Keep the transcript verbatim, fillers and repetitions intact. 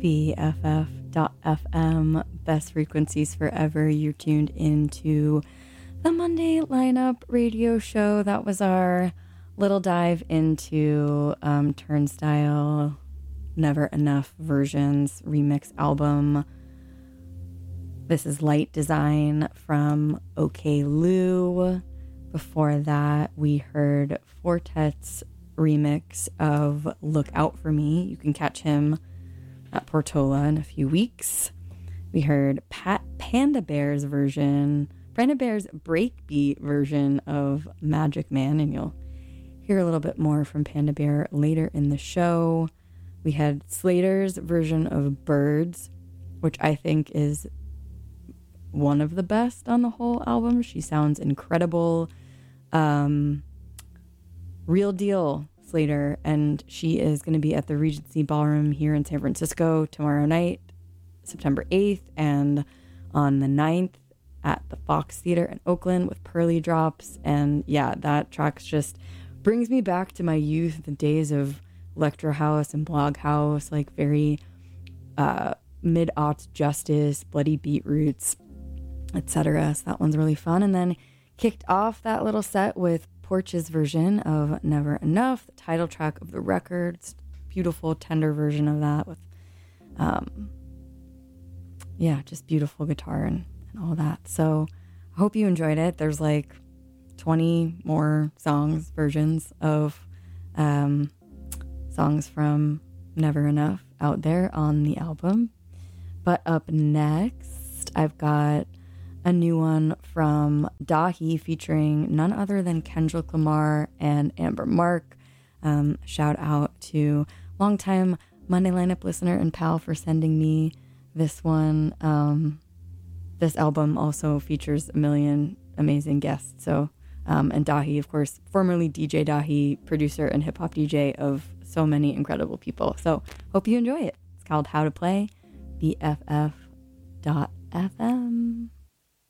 B F F dot F M, best frequencies forever. You're tuned into the Monday Lineup radio show. That was our little dive into um, Turnstile Never Enough Versions remix album. This is Light Design from OK Lou. Before that, we heard Fortet's remix of Look Out For Me. You can catch him at Portola in a few weeks. We heard Pat Panda Bear's version, Panda Bear's breakbeat version of Magic Man, and you'll hear a little bit more from Panda Bear later in the show. We had Slater's version of Birds, which I think is one of the best on the whole album. She sounds incredible. Um, real deal Slater, and she is going to be at the Regency Ballroom here in San Francisco tomorrow night, September eighth, and on the ninth at the Fox Theater in Oakland with Pearly Drops. And yeah, that track just brings me back to my youth, the days of Electro House and Blog House, like very uh, mid-aughts Justice, Bloody Beetroots, et cetera. So that one's really fun. And then kicked off that little set with Porch's version of Never Enough, the title track of the record. It's a beautiful, tender version of that with, um, yeah, just beautiful guitar and, and all that. So I hope you enjoyed it. There's like twenty more songs, versions of um, songs from Never Enough out there on the album. But up next, I've got a new one from Dahi featuring none other than Kendrick Lamar and Amber Mark. Um, shout out to longtime Monday Lineup listener and pal for sending me this one. Um, this album also features a million amazing guests. So, um, and Dahi, of course, formerly D J Dahi, producer and hip hop D J of so many incredible people. So hope you enjoy it. It's called How to Play, B F F dot F M.